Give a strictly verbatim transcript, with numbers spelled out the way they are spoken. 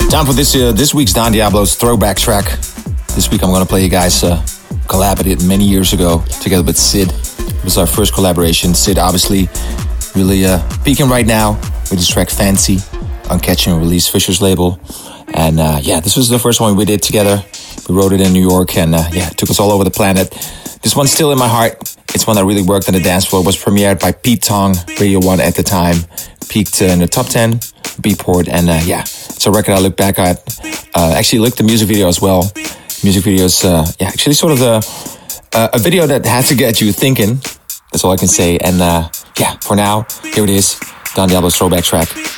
Time for this uh, this week's Don Diablo's throwback track. This week I'm going to play you guys a collab I did many years ago together with Sid. It was our first collaboration. Sid obviously really uh, peaking right now with his track Fancy on Catch and Release Fisher's label. And uh, yeah, this was the first one we did together. We wrote it in New York and uh, yeah, it took us all over the planet. This one's still in my heart. It's one that really worked on the dance floor. It was premiered by Pete Tong, Radio one at the time. Peaked uh, in the top ten, Beatport, and uh, yeah, it's a record I look back at. Uh, actually looked the music video as well. Music videos, uh, yeah, actually sort of the, uh, a video that has to get you thinking. That's all I can say. And uh, yeah, for now, here it is, Don Diablo's throwback track.